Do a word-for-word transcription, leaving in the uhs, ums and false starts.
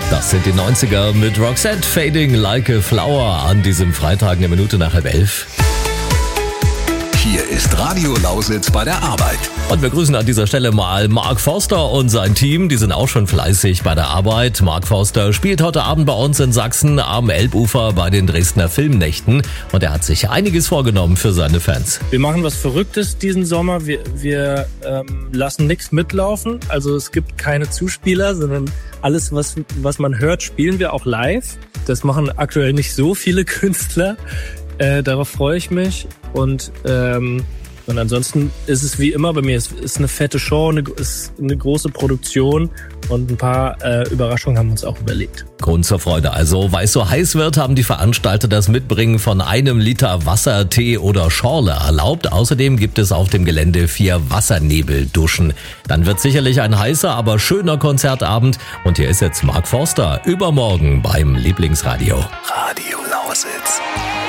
Das sind die neunziger mit Roxette, Fading Like a Flower an diesem Freitag, eine Minute nach halb elf. Hier ist Radio Lausitz bei der Arbeit. Und wir grüßen an dieser Stelle mal Mark Forster und sein Team. Die sind auch schon fleißig bei der Arbeit. Mark Forster spielt heute Abend bei uns in Sachsen am Elbufer bei den Dresdner Filmnächten. Und er hat sich einiges vorgenommen für seine Fans. Wir machen was Verrücktes diesen Sommer. Wir, wir ähm, lassen nichts mitlaufen. Also es gibt keine Zuspieler, sondern alles, was, was man hört, spielen wir auch live. Das machen aktuell nicht so viele Künstler. Äh, darauf freue ich mich. Und, ähm, und ansonsten ist es wie immer bei mir. Es ist eine fette Show, eine, ist eine große Produktion und ein paar äh, Überraschungen haben wir uns auch überlegt. Grund zur Freude also. Weil es so heiß wird, haben die Veranstalter das Mitbringen von einem Liter Wasser, Tee oder Schorle erlaubt. Außerdem gibt es auf dem Gelände vier Wassernebelduschen. Dann wird sicherlich ein heißer, aber schöner Konzertabend. Und hier ist jetzt Mark Forster übermorgen beim Lieblingsradio. Radio Lausitz.